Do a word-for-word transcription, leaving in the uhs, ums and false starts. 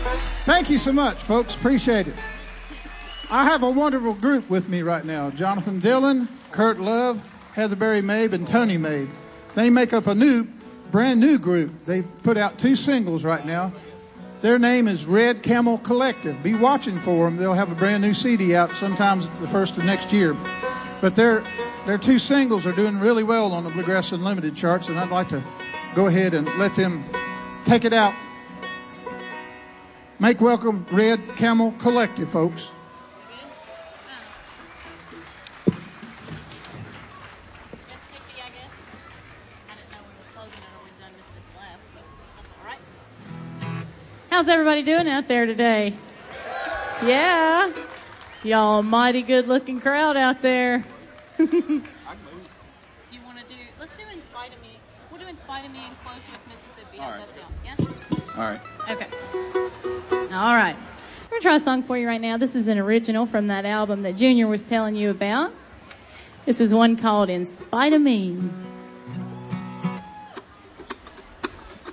Thank you so much, folks. Appreciate it. I have a wonderful group with me right now. Jonathan Dillon, Kurt Love, Heather Berry Mabe, and Tony Mabe. They make up a new, brand new group. They've put out two singles right now. Their name is Red Camel Collective. Be watching for them. They'll have a brand new C D out sometime the first of next year. But their their two singles are doing really well on the Bluegrass Unlimited charts, and I'd like to go ahead and let them take it out. Make welcome Red Camel Collective, folks. How's everybody doing out there today? Yeah. Y'all mighty good looking crowd out there. You want to do, let's do In Spite of Me. We'll do In Spite of Me and close with Mississippi. All right. That sound? Yeah? All right. Okay. All right. We're going to try a song for you right now. This is an original from that album that Junior was telling you about. This is one called In Spite of Me.